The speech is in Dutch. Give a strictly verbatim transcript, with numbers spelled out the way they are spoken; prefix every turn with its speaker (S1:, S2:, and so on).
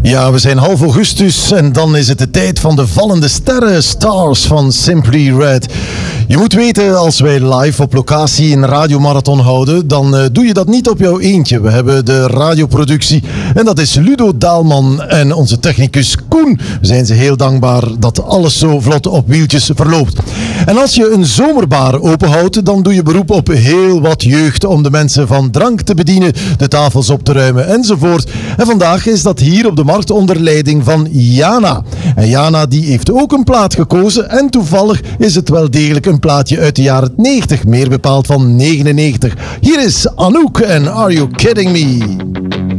S1: Ja, we zijn half augustus en dan is het de tijd van de vallende sterren, Stars van Simply Red. Je moet weten, als wij live op locatie een radiomarathon houden, dan uh, doe je dat niet op jouw eentje. We hebben de radioproductie en dat is Ludo Daalman en onze technicus Koen. We zijn ze heel dankbaar dat alles zo vlot op wieltjes verloopt. En als je een zomerbar openhoudt, dan doe je beroep op heel wat jeugd om de mensen van drank te bedienen, de tafels op te ruimen enzovoort. En vandaag is dat hier op de markt onder leiding van Jana. En Jana die heeft ook een plaat gekozen en toevallig is het wel degelijk een plaatje uit de jaren negentig, meer bepaald van negenennegentig. Hier is Anouk en Are You Kidding Me?